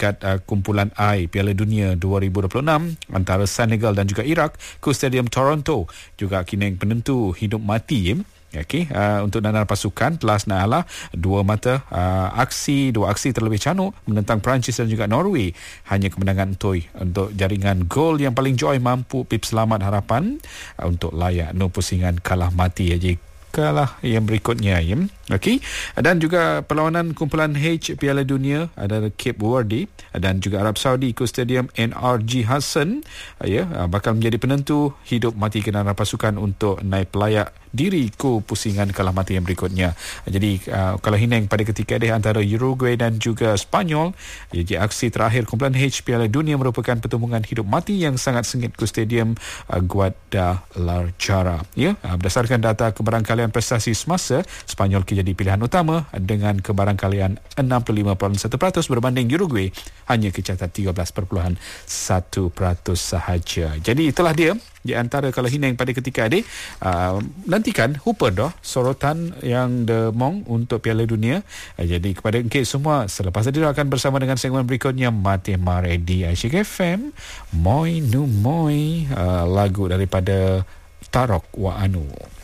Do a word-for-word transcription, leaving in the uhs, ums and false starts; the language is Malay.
dekat uh, kumpulan I Piala Dunia dua ribu dua puluh enam antara Senegal dan juga Iraq ke Stadium Toronto. Juga kini penentu hidup mati. Okey, uh, untuk dan pasukan telah senalah dua mata uh, aksi dua aksi terlebih canuk menentang Perancis dan juga Norway. Hanya kemenangan Toy untuk jaringan gol yang paling joy mampu pip selamat harapan uh, untuk layak no pusingan kalah mati aja kalah yang berikutnya ya. Okey, dan juga perlawanan kumpulan H Piala Dunia ada Cape Verde dan juga Arab Saudi ke Stadium N R G Hassan ya, bakal menjadi penentu hidup mati kendaraan pasukan untuk naik pelayak diri ke pusingan kalah mati yang berikutnya. Jadi uh, kalau hineng pada ketika ini antara Uruguay dan juga Spanyol, jadi aksi terakhir kumpulan H Piala Dunia merupakan pertembungan hidup mati yang sangat sengit ke Stadium uh, Guadalajara ya. Uh, berdasarkan data kebarangkalian prestasi semasa, Spanyol jadi pilihan utama dengan kebarangkalian enam puluh lima perpuluhan satu peratus berbanding Uruguay hanya kecatat tiga belas perpuluhan satu peratus sahaja. Jadi itulah dia di antara kalau hineng pada ketika ini. Uh, nantikan Hooper dah sorotan yang demong untuk Piala Dunia. Uh, jadi kepada engkau semua, selepas ini akan bersama dengan segmen berikutnya Mati Mare di Asyik F M. Moi Nu Moi, uh, lagu daripada Tarok Wa Anu.